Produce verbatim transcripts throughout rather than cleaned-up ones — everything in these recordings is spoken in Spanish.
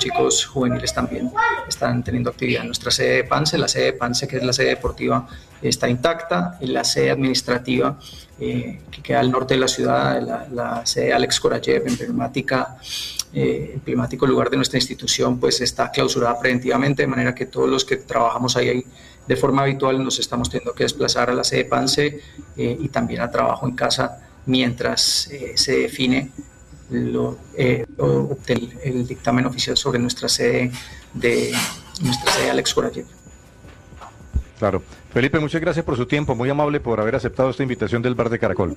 chicos juveniles también están teniendo actividad. Nuestra sede de Pance, la sede de Pance, que es la sede deportiva, está intacta. La sede administrativa, eh, que queda al norte de la ciudad, la, la sede de Alex Korayev, emblemática, eh, emblemático lugar de nuestra institución, pues está clausurada preventivamente, de manera que todos los que trabajamos ahí, ahí de forma habitual nos estamos teniendo que desplazar a la sede de Pance eh, y también a trabajo en casa mientras eh, se define Lo, eh, el, el dictamen oficial sobre nuestra sede de nuestra sede Alex Korayev. Claro. Felipe, muchas gracias por su tiempo, muy amable por haber aceptado esta invitación del Bar de Caracol.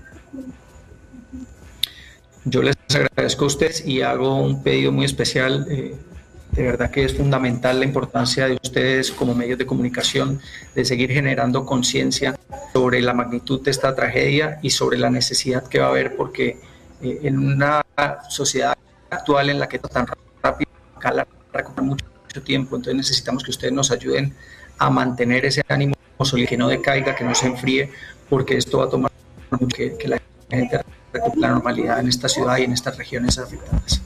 Yo les agradezco a ustedes y hago un pedido muy especial. Eh, de verdad que es fundamental la importancia de ustedes como medios de comunicación de seguir generando conciencia sobre la magnitud de esta tragedia y sobre la necesidad que va a haber, porque eh, en una sociedad actual en la que tan rápido cala recupera mucho, mucho tiempo, entonces necesitamos que ustedes nos ayuden a mantener ese ánimo sólido, que no decaiga, que no se enfríe, porque esto va a tomar mucho que, que la gente recupere la normalidad en esta ciudad y en estas regiones afectadas.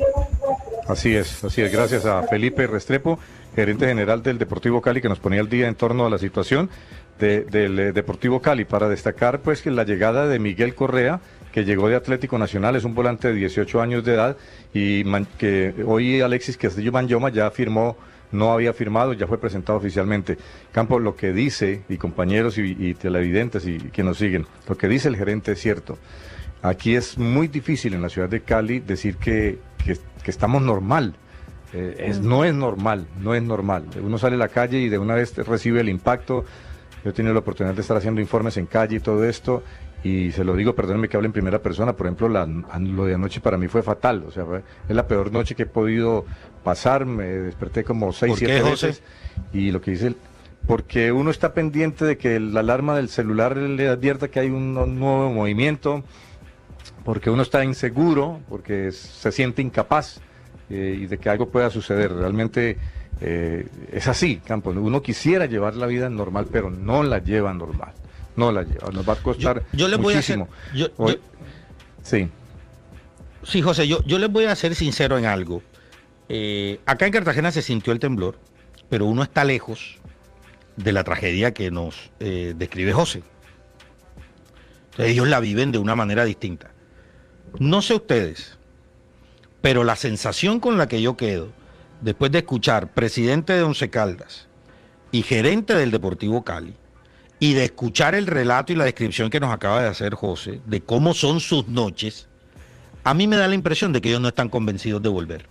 Así es, así es. Gracias a Felipe Restrepo, gerente general del Deportivo Cali, que nos ponía al día en torno a la situación de, del eh, Deportivo Cali. Para destacar, pues, que la llegada de Miguel Correa, que llegó de Atlético Nacional, es un volante de dieciocho años de edad, y man, que hoy Alexis Castillo Manyoma ya firmó, no había firmado, ya fue presentado oficialmente. Campo, lo que dice, y compañeros y, y televidentes y, y que nos siguen, lo que dice el gerente es cierto. Aquí es muy difícil en la ciudad de Cali decir que, que, que estamos normal. Eh, es, no es normal, no es normal. Uno sale a la calle y de una vez recibe el impacto. Yo he tenido la oportunidad de estar haciendo informes en calle y todo esto, y se lo digo, perdónenme que hable en primera persona. Por ejemplo, la, lo de anoche para mí fue fatal. O sea, fue, es la peor noche que he podido pasar. Me desperté como seis, siete veces. Y lo que dice el... Porque uno está pendiente de que la alarma del celular le advierta que hay un, un nuevo movimiento, porque uno está inseguro, porque se siente incapaz eh, y de que algo pueda suceder. Realmente eh, es así, Campos. Uno quisiera llevar la vida normal, pero no la lleva normal. No la lleva. Nos va a costar yo, yo les muchísimo. Voy a hacer, yo, Hoy, yo, sí. Sí, José, yo, yo les voy a ser sincero en algo. Eh, acá en Cartagena se sintió el temblor, pero uno está lejos de la tragedia que nos eh, describe José. Entonces, ellos la viven de una manera distinta. No sé ustedes, pero la sensación con la que yo quedo, después de escuchar presidente de Once Caldas y gerente del Deportivo Cali, y de escuchar el relato y la descripción que nos acaba de hacer José, de cómo son sus noches, a mí me da la impresión de que ellos no están convencidos de volver.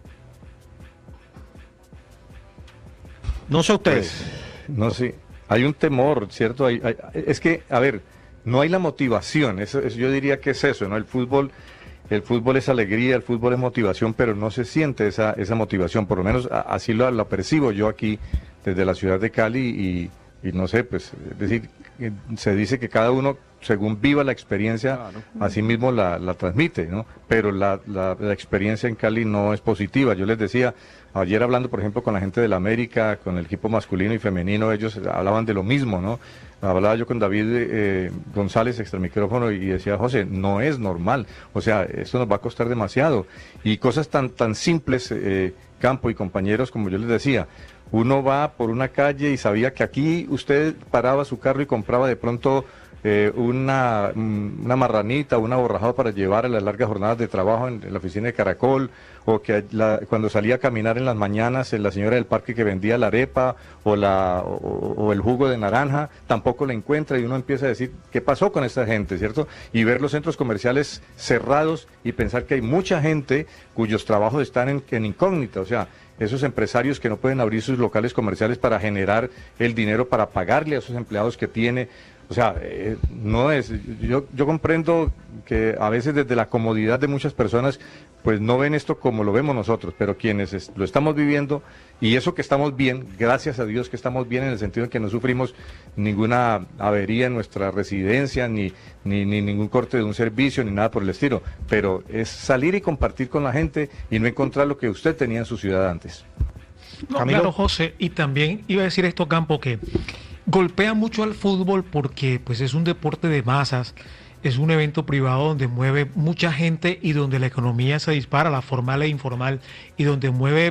No sé ustedes. Pues, no sé, hay un temor, ¿cierto? Hay, hay, es que, a ver, no hay la motivación, eso, eso, yo diría que es eso, ¿no? El fútbol... El fútbol es alegría, el fútbol es motivación, pero no se siente esa, esa motivación, por lo menos a, así lo, lo percibo yo aquí desde la ciudad de Cali y, y no sé, pues, es decir, se dice que cada uno, según viva la experiencia, claro, así mismo la, la transmite, ¿no? Pero la, la, la experiencia en Cali no es positiva. Yo les decía, ayer hablando, por ejemplo, con la gente del América, con el equipo masculino y femenino, ellos hablaban de lo mismo, ¿no? Hablaba yo con David eh, González, extra micrófono, y decía, José, no es normal, o sea, esto nos va a costar demasiado. Y cosas tan, tan simples, eh, Campo y compañeros, como yo les decía, uno va por una calle y sabía que aquí usted paraba su carro y compraba de pronto eh, una, una marranita, una borrajada para llevar a las largas jornadas de trabajo en, en la oficina de Caracol, o que la, cuando salía a caminar en las mañanas, la señora del parque que vendía la arepa o, la, o, o el jugo de naranja, tampoco la encuentra, y uno empieza a decir, ¿qué pasó con esta gente, cierto? Y ver los centros comerciales cerrados y pensar que hay mucha gente cuyos trabajos están en, en incógnita, o sea, esos empresarios que no pueden abrir sus locales comerciales para generar el dinero para pagarle a esos empleados que tiene. O sea, eh, no es, yo, yo comprendo que a veces desde la comodidad de muchas personas, pues no ven esto como lo vemos nosotros, pero quienes es, lo estamos viviendo, y eso que estamos bien, gracias a Dios que estamos bien en el sentido de que no sufrimos ninguna avería en nuestra residencia, ni, ni, ni ningún corte de un servicio, ni nada por el estilo, pero es salir y compartir con la gente y no encontrar lo que usted tenía en su ciudad antes. No, claro, José, y también iba a decir esto, Campo, que golpea mucho al fútbol porque pues es un deporte de masas, es un evento privado donde mueve mucha gente y donde la economía se dispara, la formal e informal, y donde mueve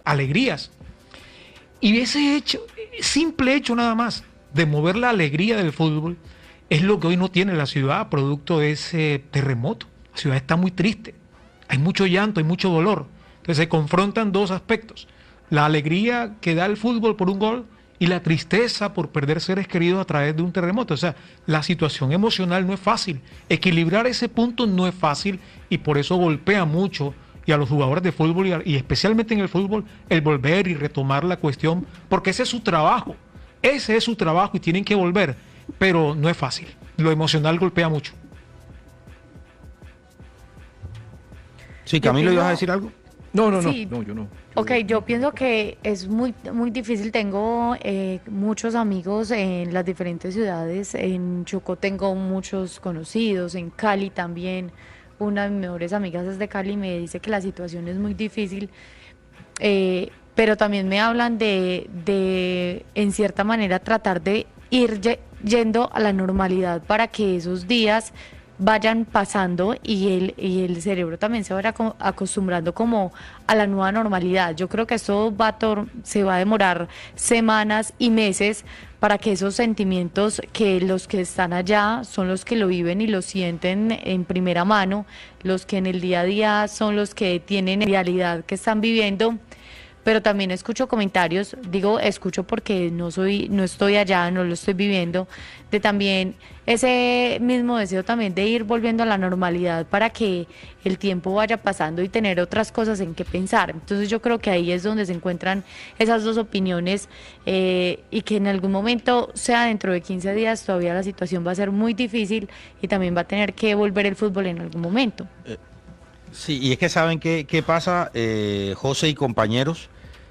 alegrías. Y ese hecho, simple hecho nada más, de mover la alegría del fútbol, es lo que hoy no tiene la ciudad, producto de ese terremoto. La ciudad está muy triste, hay mucho llanto, hay mucho dolor. Entonces se confrontan dos aspectos: la alegría que da el fútbol por un gol y la tristeza por perder seres queridos a través de un terremoto. O sea, la situación emocional no es fácil, equilibrar ese punto no es fácil, y por eso golpea mucho y a los jugadores de fútbol y, a, y especialmente en el fútbol, el volver y retomar la cuestión, porque ese es su trabajo, ese es su trabajo y tienen que volver, pero no es fácil, lo emocional golpea mucho. Sí, Camilo, ¿ibas a decir algo? No, no, no, Sí. no, yo no. Ok, yo pienso que es muy, muy difícil. Tengo eh, muchos amigos en las diferentes ciudades. En Chocó tengo muchos conocidos, en Cali también. Una de mis mejores amigas es de Cali y me dice que la situación es muy difícil. Eh, pero también me hablan de, de, en cierta manera, tratar de ir ye- yendo a la normalidad para que esos días vayan pasando y el, y el cerebro también se vaya co- acostumbrando como a la nueva normalidad. Yo creo que esto va a tor- se va a demorar semanas y meses para que esos sentimientos, que los que están allá son los que lo viven y lo sienten en primera mano, los que en el día a día son los que tienen realidad que están viviendo. Pero también escucho comentarios, digo escucho porque no soy, no estoy allá, no lo estoy viviendo, de también ese mismo deseo también de ir volviendo a la normalidad para que el tiempo vaya pasando y tener otras cosas en que pensar. Entonces yo creo que ahí es donde se encuentran esas dos opiniones, eh, y que en algún momento, sea dentro de quince días, todavía la situación va a ser muy difícil y también va a tener que volver el fútbol en algún momento. Sí, y es que saben qué, qué pasa, eh, José y compañeros,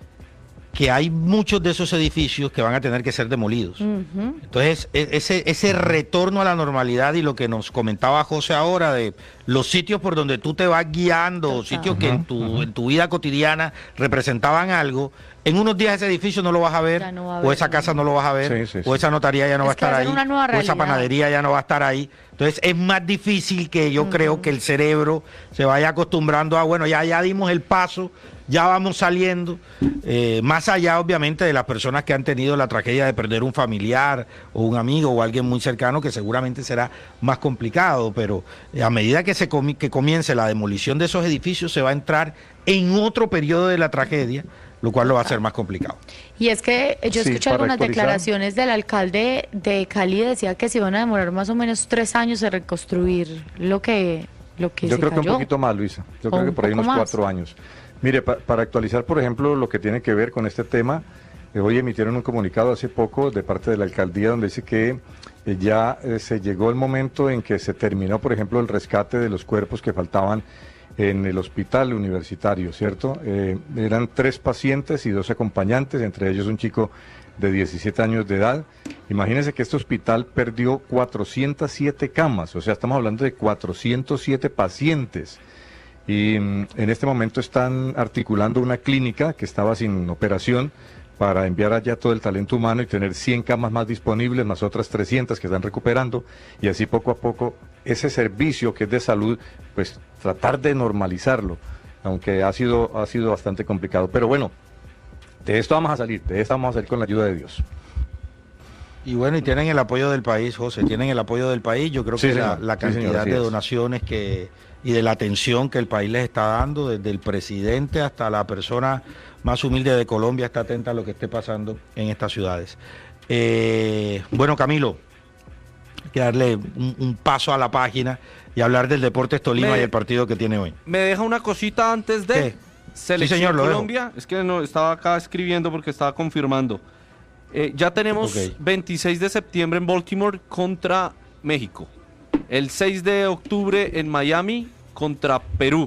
que hay muchos de esos edificios que van a tener que ser demolidos. Ujú. Entonces, e- ese, ese retorno a la normalidad y lo que nos comentaba José ahora de los sitios por donde tú te vas guiando, Total. sitios que en tu, en tu vida cotidiana representaban algo, en unos días ese edificio no lo vas a ver, Ya no va a o haber, esa casa no lo vas a ver, Sí, sí, o sí. esa notaría ya no Es va a que estar va a ser ahí, una nueva o esa realidad. panadería ya no va a estar ahí. Entonces es más difícil que yo creo que el cerebro se vaya acostumbrando a, bueno, ya, ya dimos el paso, ya vamos saliendo, eh, más allá obviamente de las personas que han tenido la tragedia de perder un familiar o un amigo o alguien muy cercano, que seguramente será más complicado, pero eh, a medida que, se comi- que comience la demolición de esos edificios se va a entrar en otro periodo de la tragedia, lo cual lo va a hacer más complicado. Y es que yo Sí, escuché para algunas actualizar. declaraciones del alcalde de Cali, decía que se iban a demorar más o menos tres años en reconstruir lo que, lo que Yo se creo que cayó. un poquito más, Luisa. Yo O creo que un por ahí poco unos más. cuatro años. Mire, pa- para actualizar, por ejemplo, lo que tiene que ver con este tema, eh, hoy emitieron un comunicado hace poco de parte de la alcaldía donde dice que eh, ya eh, se llegó el momento en que se terminó, por ejemplo, el rescate de los cuerpos que faltaban en el hospital universitario, ¿cierto? Eh, eran tres pacientes y dos acompañantes, entre ellos un chico de diecisiete años de edad. Imagínense que este hospital perdió cuatrocientas siete camas, o sea, estamos hablando de cuatrocientos siete pacientes. Y mm, en este momento están articulando una clínica que estaba sin operación para enviar allá todo el talento humano y tener cien camas más disponibles, más otras trescientas que están recuperando, y así poco a poco ese servicio que es de salud, pues tratar de normalizarlo, aunque ha sido, ha sido bastante complicado. Pero bueno, de esto vamos a salir, de esto vamos a salir con la ayuda de Dios. Y bueno, y tienen el apoyo del país, José, tienen el apoyo del país. Yo creo Sí, que señor. la, la Sí, cantidad señor, así de es. donaciones que y de la atención que el país les está dando, desde el presidente hasta la persona más humilde de Colombia, está atenta a lo que esté pasando en estas ciudades. Eh, bueno, Camilo, hay que darle un, un paso a la página y hablar del Deportes Tolima Me- y el partido que tiene hoy. Me deja una cosita antes de ¿Qué? Selección Sí, señor, lo dejo. Colombia. Es que no estaba acá escribiendo porque estaba confirmando. Eh, ya tenemos Ok. veintiséis de septiembre en Baltimore contra México. El seis de octubre en Miami contra Perú.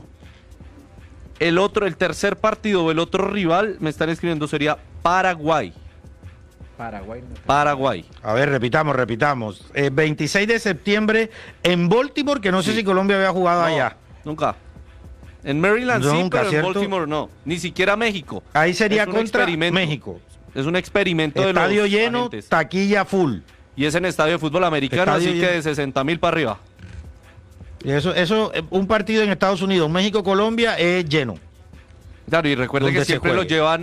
El otro, el tercer partido, el otro rival, me están escribiendo, sería Paraguay. Paraguay. no. Paraguay. A ver, repitamos, repitamos. Eh, veintiséis de septiembre en Baltimore, que no sé Sí. si Colombia había jugado No, allá. Nunca. En Maryland sí, Nunca, pero ¿cierto? en Baltimore no. Ni siquiera México. Ahí sería Es un contra experimento. México. Es un experimento de Estadio los lleno, agentes. taquilla full. Y es en estadio de fútbol americano, Estadio así lleno. que de sesenta mil para arriba. Y eso, eso, eh, un partido en Estados Unidos, México, Colombia, es lleno. Claro, y recuerden Donde que se siempre lo juegue. llevan